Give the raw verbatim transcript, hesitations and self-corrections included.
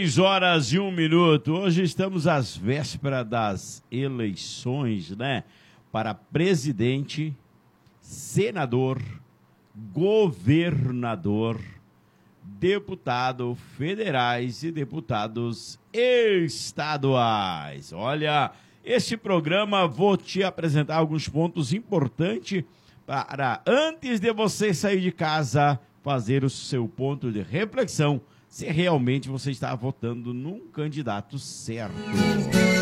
seis horas e um minuto. Hoje estamos às vésperas das eleições, né? Para presidente, senador, governador, deputado federais e deputados estaduais. Olha, este programa vou te apresentar alguns pontos importantes para, antes de você sair de casa, fazer o seu ponto de reflexão se realmente você está votando num candidato certo.